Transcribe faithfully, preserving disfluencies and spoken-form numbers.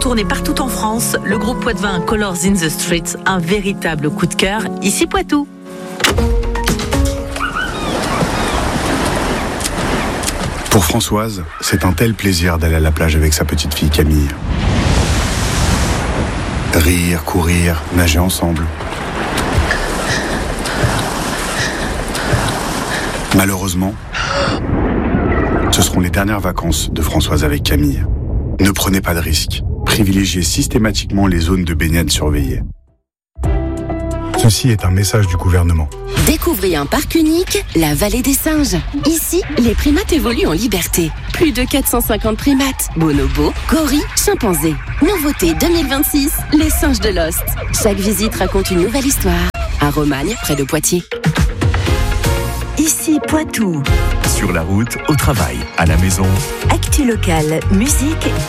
tournée partout en France, le groupe poitevin Colors in the Streets, un véritable coup de cœur, ici Poitou. Pour Françoise, c'est un tel plaisir d'aller à la plage avec sa petite fille Camille. Rire, courir, nager ensemble. Malheureusement, ce seront les dernières vacances de Françoise avec Camille. Ne prenez pas de risques. Privilégiez systématiquement les zones de baignade surveillées. Ceci est un message du gouvernement. Découvrez un parc unique, la Vallée des Singes. Ici, les primates évoluent en liberté. Plus de quatre cent cinquante primates, bonobos, gorilles, chimpanzés. Nouveauté deux mille vingt-six, les singes de Lost. Chaque visite raconte une nouvelle histoire. À Romagne, près de Poitiers. Ici Poitou. Sur la route, au travail, à la maison. Actu locale, musique